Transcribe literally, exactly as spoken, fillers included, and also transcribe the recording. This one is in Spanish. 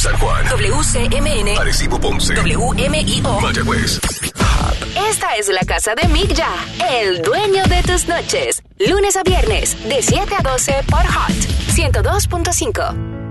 San Juan. W C M N. Arecibo, Ponce. W M I O. Mayagüez. Esta es la casa de Mick Ya, el dueño de tus noches. Lunes a viernes, de siete a doce por Hot ciento dos punto cinco.